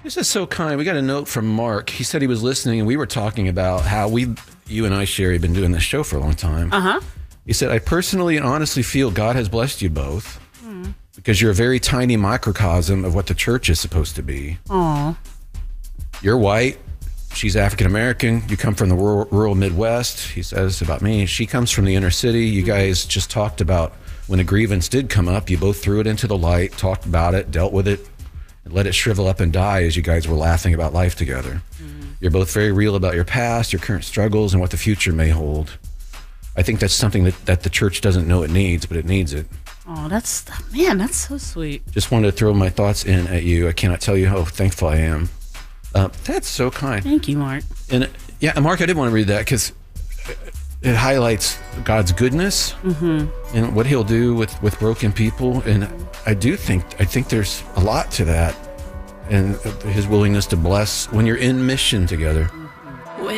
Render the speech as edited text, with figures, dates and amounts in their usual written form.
This is so kind. We got a note from Mark. He said he was listening, and we were talking about how you and I, Sherry, have been doing this show for a long time. Uh-huh. He said, I personally and honestly feel God has blessed you both because you're a very tiny microcosm of what the church is supposed to be. Aw. You're white. She's African-American. You come from the rural Midwest, he says about me. She comes from the inner city. You guys just talked about when a grievance did come up, you both threw it into the light, talked about it, dealt with it, and let it shrivel up and die as you guys were laughing about life together. You're both very real about your past, your current struggles, and what the future may hold. I think that's something that the church doesn't know it needs, but it needs it. Oh, that's so sweet. Just wanted to throw my thoughts in at you. I cannot tell you how thankful I am. That's so kind. Thank you, Mark. And yeah, Mark, I did want to read that because it highlights God's goodness and what he'll do with broken people. And I think there's a lot to that, and his willingness to bless when you're in mission together.